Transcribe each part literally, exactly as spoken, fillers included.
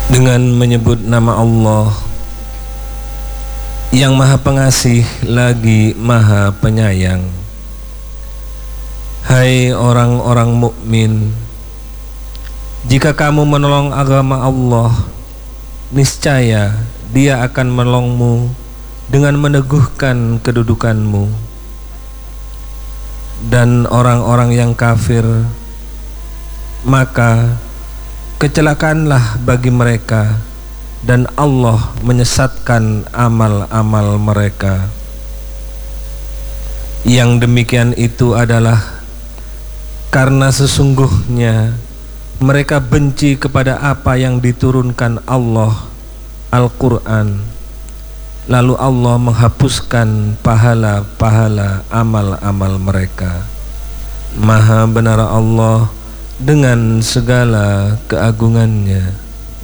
Dengan menyebut nama Allah yang Maha Pengasih lagi Maha Penyayang. Hai orang-orang mukmin, jika kamu menolong agama Allah, niscaya Dia akan menolongmu dengan meneguhkan kedudukanmu. Dan orang-orang yang kafir, maka kecelakaanlah bagi mereka, dan Allah menyesatkan amal-amal mereka. Yang demikian itu adalah karena sesungguhnya mereka benci kepada apa yang diturunkan Allah, Al-Quran. Lalu Allah menghapuskan pahala-pahala amal-amal mereka. Maha benar Allah dengan segala keagungannya.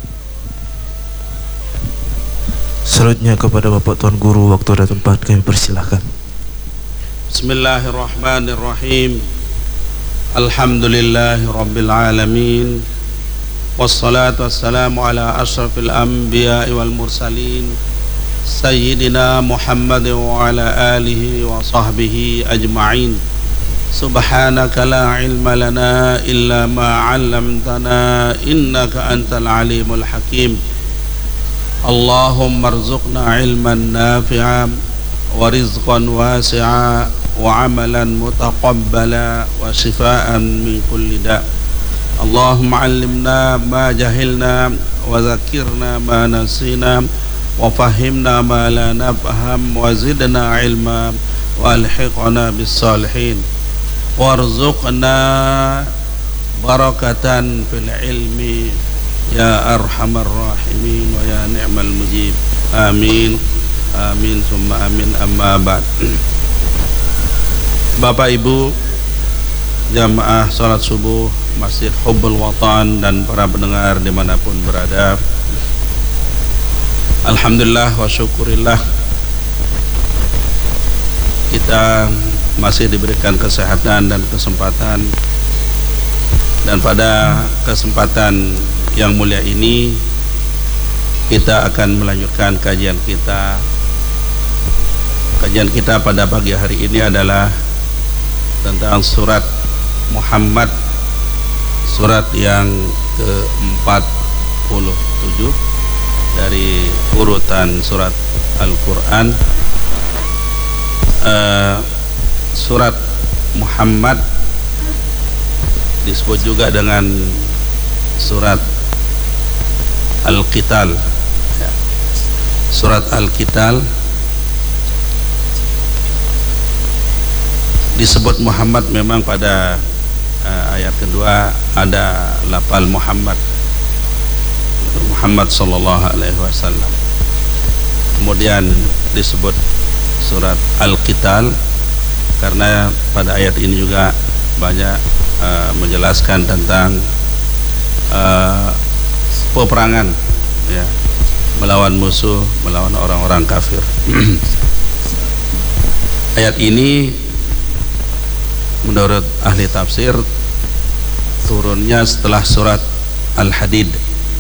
Selanjutnya kepada Bapak Tuan Guru, waktu dan tempat kami persilahkan. Bismillahirrahmanirrahim. Alhamdulillahi rabbil alamin. Wassalatu wassalamu ala ashrafil anbiya'i wal mursalin, Sayyidina Muhammad wa ala alihi wa sahbihi ajma'in. Subhanaka la ilma lana illa ma 'allamtana innaka antal alimul hakim. Allahumma arzuqna ilman nafi'a wa rizqan wasi'a wa amalan mutaqabbala wa shifaan min kulli da'. Allahumma 'allimna ma jahilna wa zakirna ma nasina wa fahimna ma la nafham wa zidna ilma wa alhiqna bis salihin. Warzuqna barakatan fil ilmi ya arhamar rahimin wa ya ni'mal mujib. Amin amin summa amin. Amma ba'd. Bapak Ibu jamaah salat subuh Masjid Hubbul Watan dan para pendengar dimanapun berada, alhamdulillah wa syukurillah kita masih diberikan kesehatan dan kesempatan, dan pada kesempatan yang mulia ini kita akan melanjutkan kajian kita. Kajian kita pada pagi hari ini adalah tentang surat Muhammad, surat yang ke empat puluh tujuh dari urutan surat Al-Quran. uh, Surat Muhammad disebut juga dengan surat Al-Qital. Surat Al-Qital disebut Muhammad memang pada uh, ayat kedua ada lafal Muhammad, Muhammad sallallahu alaihi wasallam. Kemudian disebut surat Al-Qital karena pada ayat ini juga banyak uh, menjelaskan tentang uh, peperangan, ya, melawan musuh, melawan orang-orang kafir. Ayat ini menurut ahli tafsir turunnya setelah surat Al-Hadid.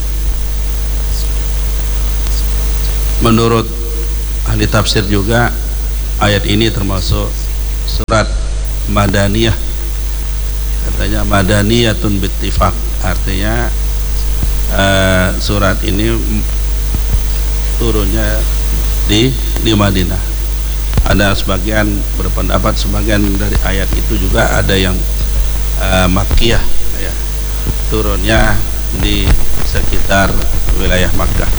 Menurut ahli tafsir juga ayat ini termasuk surat Madaniyah. Katanya Madaniyatun bittifaq, artinya uh, surat ini turunnya di di Madinah. Ada sebagian berpendapat sebagian dari ayat itu juga ada yang uh, Makkiyah, ya, turunnya di sekitar wilayah Makkah.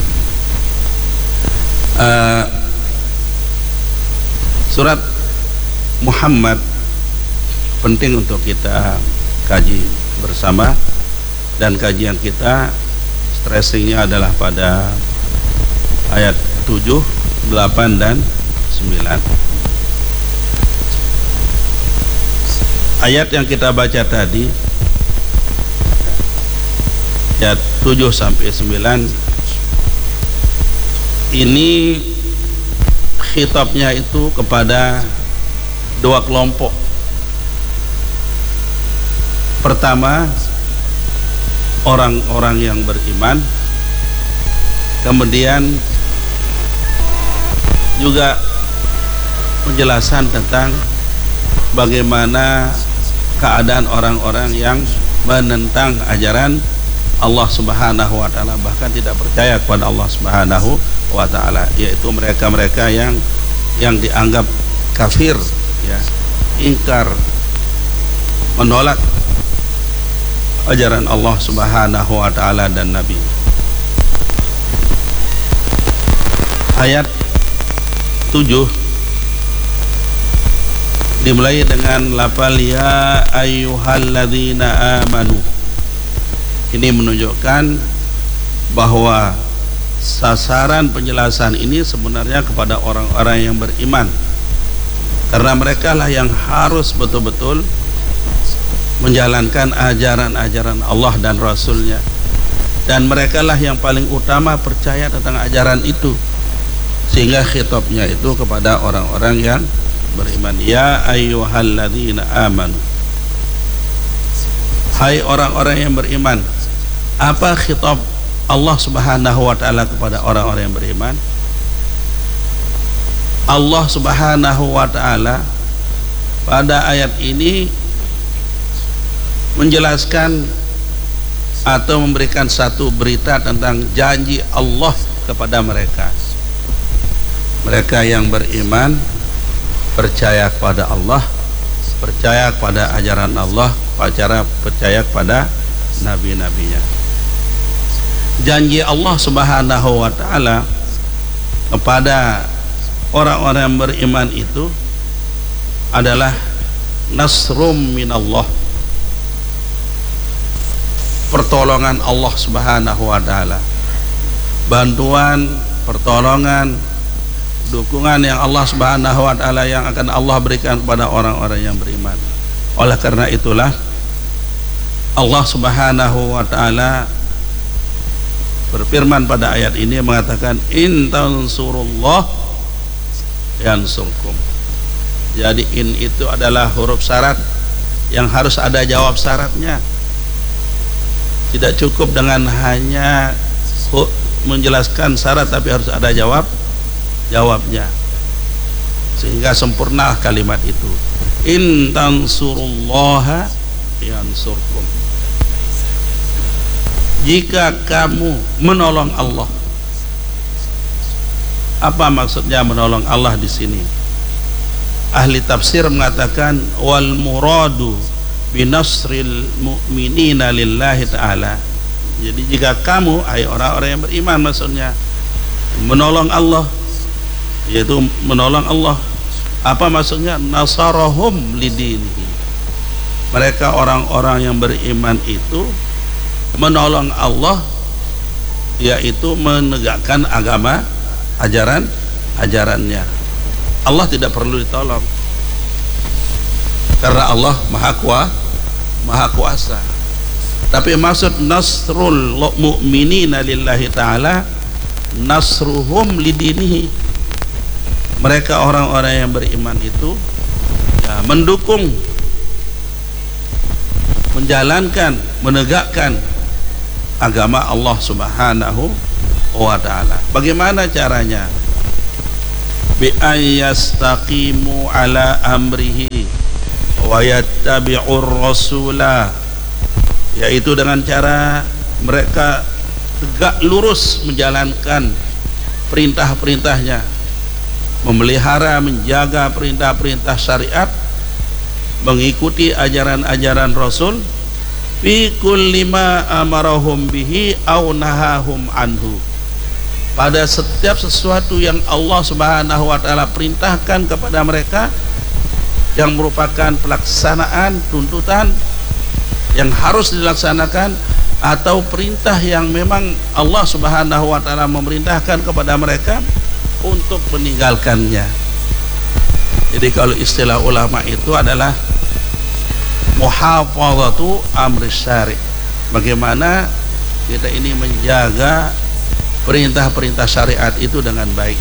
uh, surat Muhammad penting untuk kita kaji bersama, dan kajian kita stressingnya adalah pada ayat tujuh, delapan dan sembilan. Ayat yang kita baca tadi, ayat tujuh sampai sembilan, ini khitabnya itu kepada dua kelompok. Pertama, orang-orang yang beriman, Kemudian juga penjelasan tentang bagaimana keadaan orang-orang yang menentang ajaran Allah Subhanahu wa taala, bahkan tidak percaya kepada Allah Subhanahu wa taala, yaitu mereka-mereka yang yang dianggap kafir, ya, ingkar, menolak ajaran Allah Subhanahu wa taala dan Nabi. Ayat tujuh dimulai dengan lafal ya ayyuhalladzina amanu. Ini menunjukkan bahwa sasaran penjelasan ini sebenarnya kepada orang-orang yang beriman, karena mereka lah yang harus betul-betul menjalankan ajaran-ajaran Allah dan Rasulnya, dan mereka lah yang paling utama percaya tentang ajaran itu, sehingga khitabnya itu kepada orang-orang yang beriman. Ya ayyuhalladzina amanu, hai orang-orang yang beriman. Apa khitab Allah Subhanahu wa taala kepada orang-orang yang beriman? Allah Subhanahu wa taala pada ayat ini menjelaskan atau memberikan satu berita tentang janji Allah kepada mereka. Mereka yang beriman, percaya kepada Allah, percaya kepada ajaran Allah, percaya percaya kepada nabi-nabinya. Janji Allah Subhanahu wa taala kepada orang-orang yang beriman itu adalah nasrum minallah, pertolongan Allah Subhanahu wa taala, bantuan, pertolongan, dukungan yang Allah Subhanahu wa taala yang akan Allah berikan kepada orang-orang yang beriman. Oleh karena itulah Allah Subhanahu wa taala berfirman pada ayat ini mengatakan in tansurullah yansurkum. Jadi in itu adalah huruf syarat yang harus ada jawab syaratnya. Tidak cukup dengan hanya menjelaskan syarat, tapi harus ada jawab jawabnya, sehingga sempurna kalimat itu. In tansurullaha yansurkum. Jika kamu menolong Allah. Apa maksudnya menolong Allah di sini? Ahli tafsir mengatakan wal muradu binasril mu'minina lillahi ta'ala. Jadi jika kamu, hai orang-orang yang beriman, maksudnya menolong Allah, yaitu menolong Allah. Apa maksudnya? Nasarahum lidinihi. Mereka orang-orang yang beriman itu menolong Allah, yaitu menegakkan agama, ajaran ajarannya. Allah tidak perlu ditolong karena Allah maha kuasa, maha kuasa. Tapi maksud nasrul mu'minina lillahi ta'ala, nasruhum lidinihi. Mereka orang-orang yang beriman itu ya, mendukung, menjalankan, menegakkan agama Allah Subhanahu wa ta'ala. Bagaimana caranya? Bi ayyastaqimu ala amrihi wa yattabi'ur rasulah, yaitu dengan cara mereka tegak lurus menjalankan perintah-perintahnya, memelihara, menjaga perintah-perintah syariat, mengikuti ajaran-ajaran Rasul, fi kulli ma amarahum bihi aw nahahum anhu, pada setiap sesuatu yang Allah Subhanahu wa taala perintahkan kepada mereka, yang merupakan pelaksanaan tuntutan yang harus dilaksanakan, atau perintah yang memang Allah Subhanahu wa taala memerintahkan kepada mereka untuk meninggalkannya. Jadi kalau istilah ulama itu adalah muhafazatu amri syari'. Bagaimana kita ini menjaga perintah-perintah syariat itu dengan baik.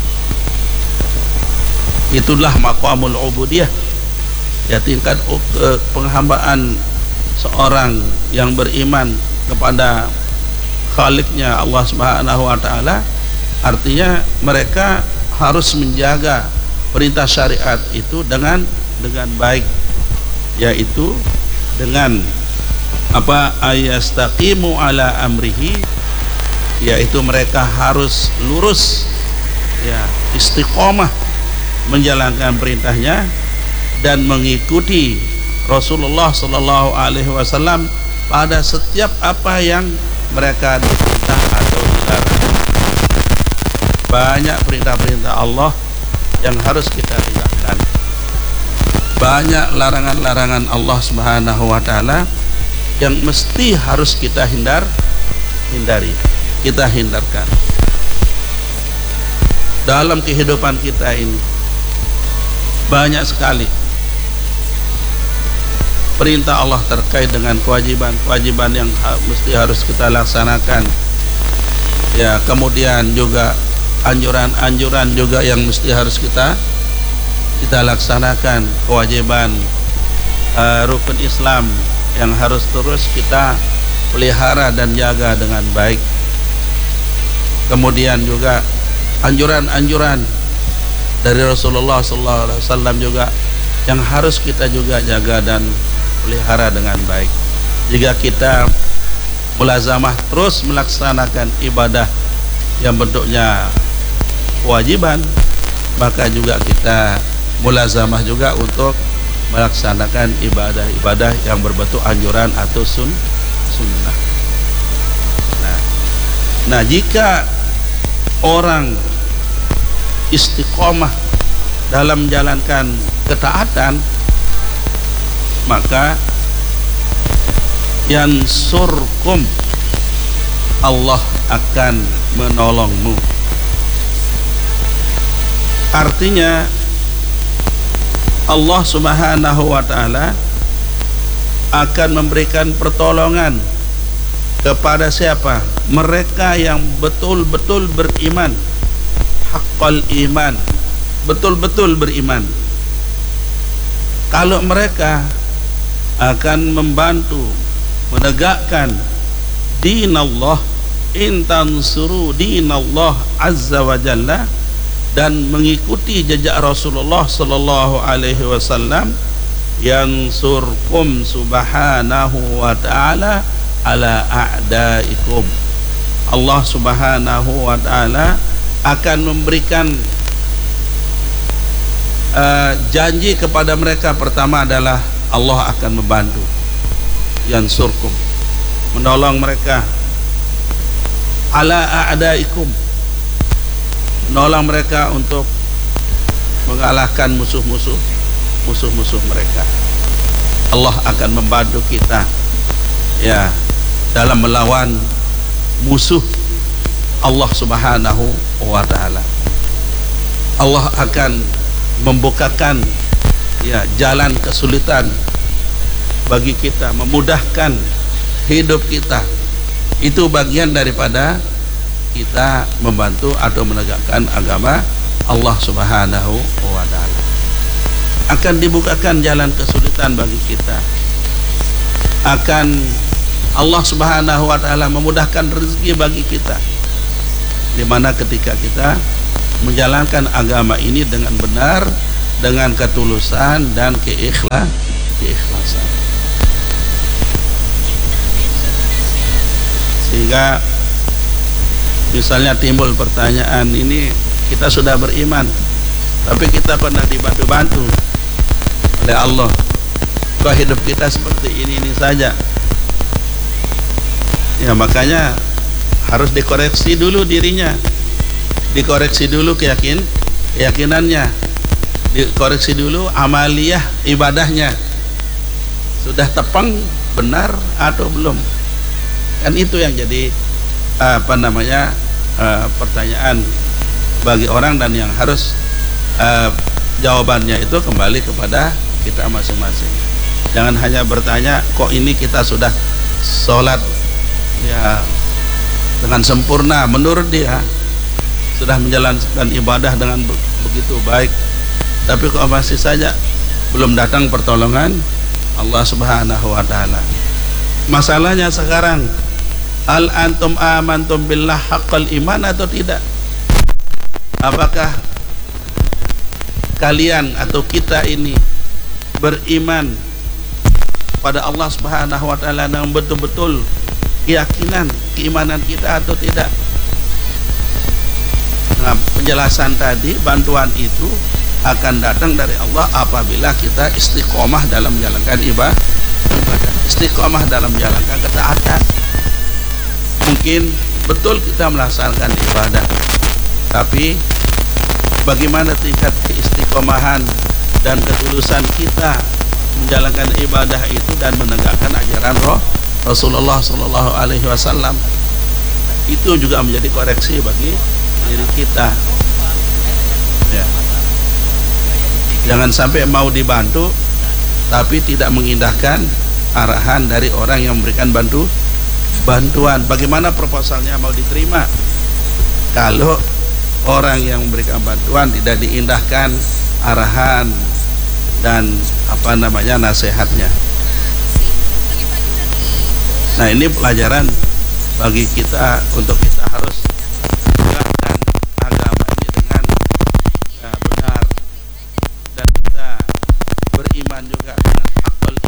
Itulah maqamul ubudiyah, ya, tingkat penghambaan seorang yang beriman kepada Khaliknya Allah Subhanahu wa taala, Artinya mereka harus menjaga perintah syariat itu dengan dengan baik, yaitu dengan apa, ayastaqimu ala amrihi, yaitu mereka harus lurus, ya, istiqomah menjalankan perintahnya dan mengikuti Rasulullah Sallallahu Alaihi Wasallam pada setiap apa yang mereka diperintah atau dilarang. Banyak perintah-perintah Allah yang harus kita tinggalkan, banyak larangan-larangan Allah Subhanahu wa Ta'ala yang mesti harus kita hindar hindari kita hindarkan dalam kehidupan kita ini. Banyak sekali perintah Allah terkait dengan kewajiban-kewajiban yang ha mesti harus kita laksanakan, ya, kemudian juga anjuran-anjuran juga yang mesti harus kita kita laksanakan, kewajiban uh, rukun Islam yang harus terus kita pelihara dan jaga dengan baik. Kemudian juga anjuran-anjuran dari Rasulullah Sallallahu Alaihi Wasallam juga yang harus kita juga jaga dan pelihara dengan baik. Jika kita mulazamah terus melaksanakan ibadah yang bentuknya kewajiban, maka juga kita mulazamah juga untuk melaksanakan ibadah-ibadah yang berbentuk anjuran atau sun sunnah. Nah, nah jika orang istiqomah dalam menjalankan ketaatan, maka yansurkum, Allah akan menolongmu. Artinya Allah Subhanahu wa Ta'ala akan memberikan pertolongan kepada siapa? Mereka yang betul-betul beriman, haqqal iman, betul-betul beriman. Kalau mereka akan membantu menegakkan dinallah, in tansuru dinallah azza wa jalla, dan mengikuti jejak Rasulullah Sallallahu Alaihi Wasallam, yansurkum subhanahu wa ta'ala ala a'daikum, Allah Subhanahu wa ta'ala akan memberikan uh, janji kepada mereka. Pertama adalah Allah akan membantu, yansurkum, menolong mereka, ala a'daikum, menolong mereka untuk mengalahkan musuh-musuh musuh-musuh mereka. Allah akan membantu kita, ya, dalam melawan musuh Allah Subhanahu wa Ta'ala. Allah akan membukakan, ya, jalan kesulitan bagi kita, memudahkan hidup kita. Itu bagian daripada kita membantu atau menegakkan agama Allah Subhanahu wa Ta'ala. Akan dibukakan jalan kesulitan bagi kita, akan Allah Subhanahu wa Ta'ala memudahkan rezeki bagi kita, dimana ketika kita menjalankan agama ini dengan benar, dengan ketulusan dan keikhlas, keikhlasan. Sehingga misalnya timbul pertanyaan, ini kita sudah beriman tapi kita pernah dibantu-bantu oleh Allah, kok hidup kita seperti ini ini saja? Ya, makanya harus dikoreksi dulu dirinya, dikoreksi dulu keyakin keyakinannya, dikoreksi dulu amaliyah ibadahnya, sudah tepang benar atau belum. Kan itu yang jadi apa namanya uh, pertanyaan bagi orang, dan yang harus uh, jawabannya itu kembali kepada kita masing-masing. Jangan hanya bertanya, kok ini kita sudah sholat, ya, dengan sempurna menurut dia, sudah menjalankan ibadah dengan begitu baik, tapi kok masih saja belum datang pertolongan Allah Subhanahu wa Ta'ala. Masalahnya sekarang, hal antum amantum billah haqqal iman atau tidak? apakah kalian atau kita ini beriman pada Allah Subhanahu wa taala dengan betul-betul keyakinan keimanan kita atau tidak? Nah, penjelasan tadi, bantuan itu akan datang dari Allah apabila kita istiqomah dalam menjalankan ibadah, istiqomah dalam menjalankan ketaatan. Mungkin betul kita melaksanakan ibadah, tapi bagaimana tingkat keistiqomahan dan ketulusan kita menjalankan ibadah itu dan menegakkan ajaran roh Rasulullah Sallallahu Alaihi Wasallam, itu juga menjadi koreksi bagi diri kita. Ya. Jangan sampai mau dibantu tapi tidak mengindahkan arahan dari orang yang memberikan bantu bantuan. Bagaimana proposalnya mau diterima kalau orang yang memberikan bantuan tidak diindahkan arahan dan apa namanya nasihatnya? Nah, ini pelajaran bagi kita untuk kita harus